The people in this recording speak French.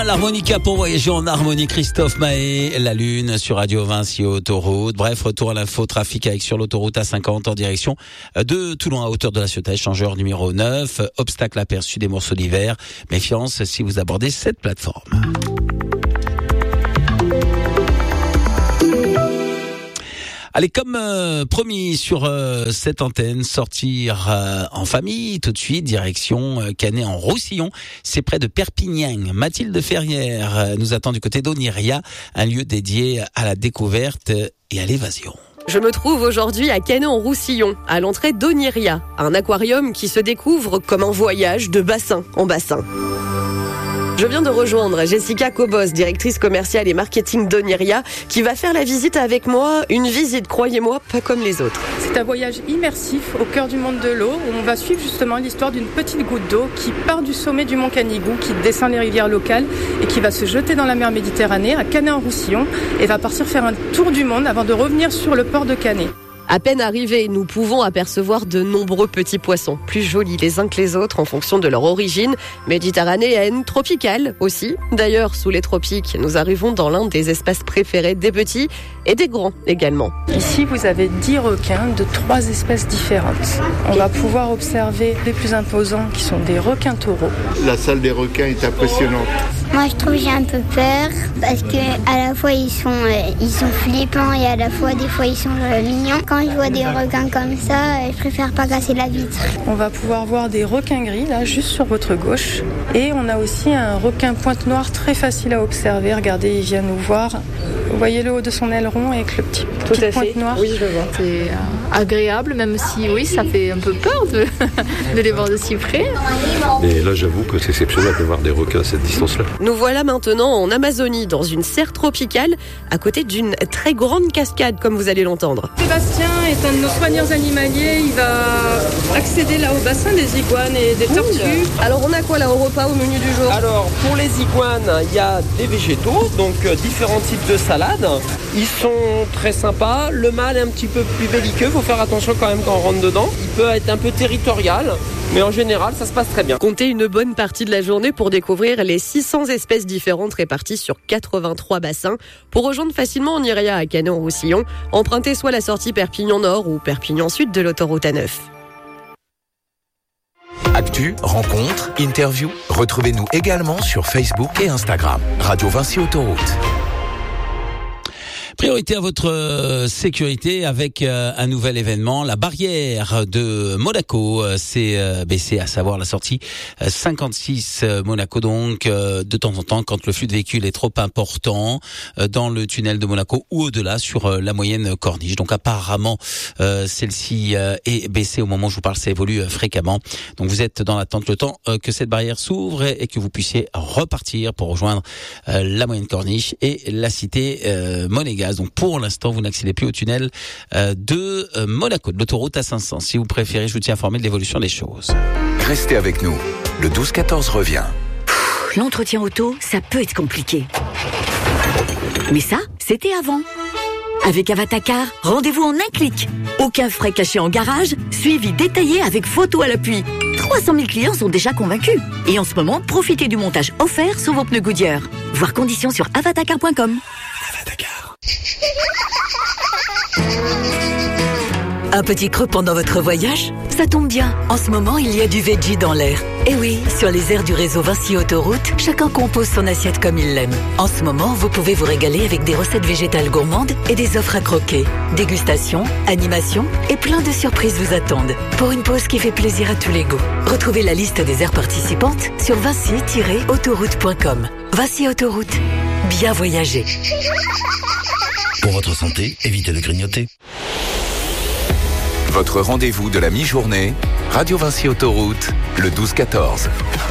l'harmonica pour voyager en harmonie. Christophe Mahé, la Lune sur Radio Vinci Autoroute. Bref, retour à l'info trafic avec sur l'autoroute A50 en direction de Toulon à hauteur de la Ciotat, échangeur numéro 9. Obstacle aperçu des morceaux d'hiver. Méfiance si vous abordez cette plateforme. Allez, comme promis sur cette antenne, sortir en famille tout de suite, direction Canet-en-Roussillon, c'est près de Perpignan. Mathilde Ferrière nous attend du côté d'Oniria, un lieu dédié à la découverte et à l'évasion. Je me trouve aujourd'hui à Canet-en-Roussillon, à l'entrée d'Oniria, un aquarium qui se découvre comme un voyage de bassin en bassin. Je viens de rejoindre Jessica Cobos, directrice commerciale et marketing d'Oniria, qui va faire la visite avec moi. Une visite, croyez-moi, pas comme les autres. C'est un voyage immersif au cœur du monde de l'eau, où on va suivre justement l'histoire d'une petite goutte d'eau qui part du sommet du mont Canigou, qui descend les rivières locales et qui va se jeter dans la mer Méditerranée, à Canet-en-Roussillon, et va partir faire un tour du monde avant de revenir sur le port de Canet. À peine arrivés, nous pouvons apercevoir de nombreux petits poissons, plus jolis les uns que les autres en fonction de leur origine, méditerranéenne, tropicale aussi. D'ailleurs, sous les tropiques, nous arrivons dans l'un des espaces préférés des petits et des grands également. Ici, vous avez 10 requins de 3 espèces différentes. On va pouvoir observer les plus imposants qui sont des requins taureaux. La salle des requins est impressionnante. Moi, je trouve que j'ai un peu peur parce que à la fois ils sont flippants et à la fois des fois ils sont mignons. Quand je vois des requins comme ça, je préfère pas casser la vitre. On va pouvoir voir des requins gris là, juste sur votre gauche. Et on a aussi un requin pointe noire très facile à observer. Regardez, il vient nous voir. Vous voyez le haut de son aileron avec le petit pointe noire. Oui, je vois. C'est agréable, même si oui, ça fait un peu peur de les voir de si près. Mais là, j'avoue que c'est exceptionnel de voir des requins à cette distance-là. Nous voilà maintenant en Amazonie, dans une serre tropicale, à côté d'une très grande cascade, comme vous allez l'entendre. Sébastien est un de nos soigneurs animaliers. Il va accéder là au bassin des iguanes et des tortues. Alors on a quoi là au repas, au menu du jour? Alors pour les iguanes, il y a des végétaux, donc différents types de salades. Ils sont très sympas. Le mâle est un petit peu plus belliqueux. Il faut faire attention quand même quand on rentre dedans. Il peut être un peu territorial, mais en général ça se passe très bien. Comptez une bonne partie de la journée pour découvrir les 600 espèces différentes réparties sur 83 bassins. Pour rejoindre facilement Oniria à Canet-en-Roussillon, empruntez soit la sortie Perpignan Nord ou Perpignan Sud de l'autoroute A9. Actu, rencontres, interviews, retrouvez-nous également sur Facebook et Instagram. Radio Vinci Autoroute. Priorité à votre sécurité avec un nouvel événement. La barrière de Monaco s'est baissée, à savoir la sortie 56 Monaco. Donc, de temps en temps, quand le flux de véhicules est trop important dans le tunnel de Monaco ou au-delà sur la moyenne corniche. Donc, apparemment, celle-ci est baissée au moment où je vous parle. Ça évolue fréquemment. Donc, vous êtes dans l'attente le temps que cette barrière s'ouvre et que vous puissiez repartir pour rejoindre la moyenne corniche et la cité monégasque. Donc pour l'instant, vous n'accédez plus au tunnel de Monaco, de l'autoroute A500. Si vous préférez, je vous tiens informé de l'évolution des choses. Restez avec nous. Le 12-14 revient. L'entretien auto, ça peut être compliqué. Mais ça, c'était avant. Avec Avatacar, rendez-vous en un clic. Aucun frais cachés en garage, suivi détaillé avec photo à l'appui. 300 000 clients sont déjà convaincus. Et en ce moment, profitez du montage offert sur vos pneus Goodyear. Voir conditions sur avatacar.com. Avatacar. Un petit creux pendant votre voyage? Ça tombe bien. En ce moment, il y a du veggie dans l'air. Et oui, sur les aires du réseau Vinci Autoroute, chacun compose son assiette comme il l'aime. En ce moment, vous pouvez vous régaler avec des recettes végétales gourmandes et des offres à croquer. Dégustation, animation et plein de surprises vous attendent. Pour une pause qui fait plaisir à tous les goûts. Retrouvez la liste des aires participantes sur vinci-autoroute.com. Vinci Autoroute. Bien voyager. Pour votre santé, évitez de grignoter. Votre rendez-vous de la mi-journée, Radio Vinci Autoroute, le 12-14.